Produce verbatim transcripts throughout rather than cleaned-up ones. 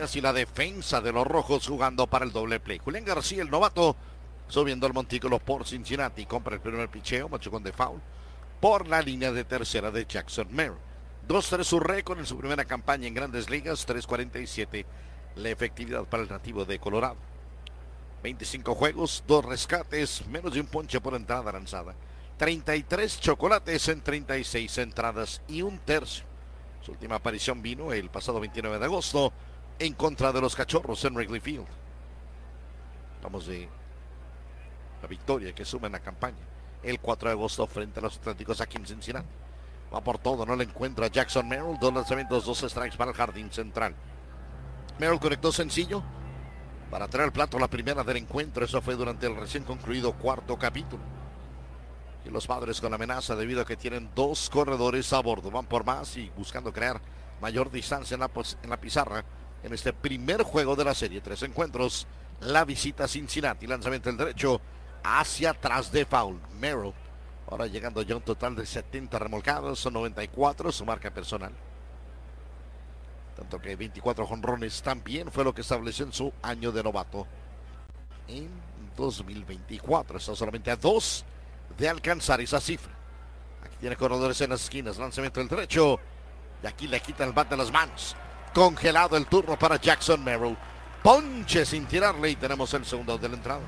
líneas y la defensa de los rojos jugando para el doble play. Julián García, el novato, subiendo el montículo por Cincinnati. Compra el primer picheo, machucón de foul por la línea de tercera de Jackson Merrill. dos tres su récord en su primera campaña en Grandes Ligas, tres cuarenta y siete la efectividad para el nativo de Colorado. veinticinco juegos, dos rescates, menos de un ponche por entrada lanzada. treinta y tres chocolates en treinta y seis entradas y un tercio. Su última aparición vino el pasado veintinueve de agosto en contra de los Cachorros en Wrigley Field. Hablamos de la victoria que suma en la campaña. El cuatro de agosto frente a los Atléticos aquí en Cincinnati. Va por todo, no le encuentra Jackson Merrill. Dos lanzamientos, dos strikes para el jardín central. Merrill conectó sencillo para traer al plato la primera del encuentro. Eso fue durante el recién concluido cuarto capítulo. Y los Padres con amenaza debido a que tienen dos corredores a bordo. Van por más y buscando crear mayor distancia en la, en la pizarra en este primer juego de la serie. Tres encuentros. La visita a Cincinnati. Lanzamiento del derecho hacia atrás de foul. Merrill ahora llegando ya a un total de setenta remolcados. Son noventa y cuatro su marca personal. Tanto que veinticuatro jonrones también fue lo que estableció en su año de novato. En dos mil veinticuatro está solamente a dos de alcanzar esa cifra. Aquí tiene corredores en las esquinas. Lanzamiento del derecho. Y aquí le quita el bat de las manos. Congelado el turno para Jackson Merrill. Ponche sin tirarle y tenemos el segundo de la entrada.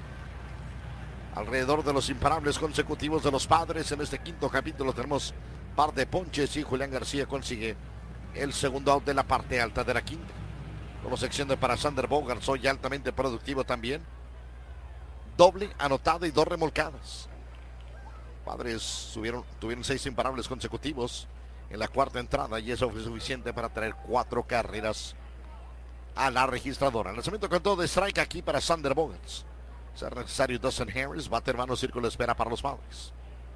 Alrededor de los imparables consecutivos de los Padres en este quinto capítulo tenemos par de ponches y Julián García consigue el segundo out de la parte alta de la quinta. Como sección de para Sander Bogaerts, hoy altamente productivo también. Doble anotado y dos remolcadas. Padres tuvieron, tuvieron seis imparables consecutivos en la cuarta entrada y eso fue suficiente para traer cuatro carreras a la registradora. Lanzamiento con todo de strike aquí para Sander Bogaerts. Será necesario Dustin Harris, bate hermano, círculo de espera para los Padres.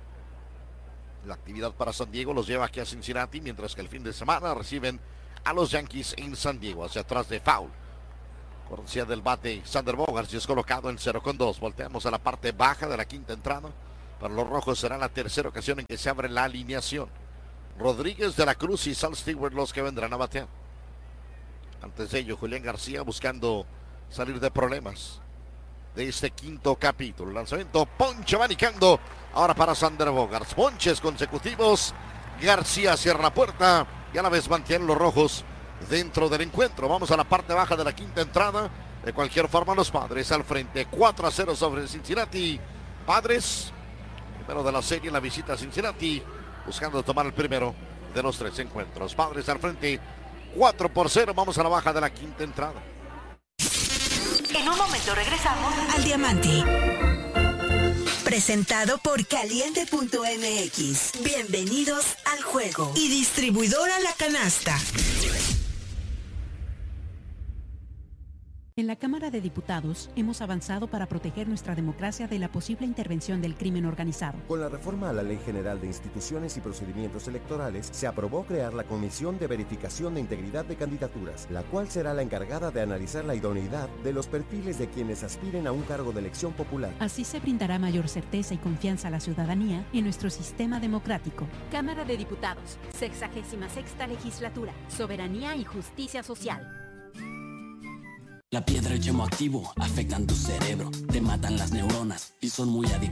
La actividad para San Diego los lleva aquí a Cincinnati, mientras que el fin de semana reciben a los Yankees en San Diego, hacia atrás de foul. Cortesía del bate Sander Bogaerts y es colocado en cero con dos. Volteamos a la parte baja de la quinta entrada. Para los rojos será la tercera ocasión en que se abre la alineación. Rodríguez, de la Cruz y Sal Stewart los que vendrán a batear. Antes de ello, Julián García buscando salir de problemas de este quinto capítulo. Lanzamiento, ponche abanicando. Ahora para Sander Bogaerts. Ponches consecutivos. García cierra la puerta y a la vez mantienen los rojos dentro del encuentro. Vamos a la parte baja de la quinta entrada. De cualquier forma, los Padres al frente. cuatro a cero sobre Cincinnati. Padres, primero de la serie, la visita a Cincinnati, buscando tomar el primero de los tres encuentros. Padres al frente, cuatro por cero. Vamos a la baja de la quinta entrada. En un momento regresamos al Diamante. Presentado por Caliente punto M X. Bienvenidos al juego. Y distribuidora La Canasta. En la Cámara de Diputados hemos avanzado para proteger nuestra democracia de la posible intervención del crimen organizado. Con la reforma a la Ley General de Instituciones y Procedimientos Electorales, se aprobó crear la Comisión de Verificación de Integridad de Candidaturas, la cual será la encargada de analizar la idoneidad de los perfiles de quienes aspiren a un cargo de elección popular. Así se brindará mayor certeza y confianza a la ciudadanía en nuestro sistema democrático. Cámara de Diputados, sexagésima sexta legislatura, soberanía y justicia social. La piedra y el yemo activo afectan tu cerebro, te matan las neuronas y son muy adictivos.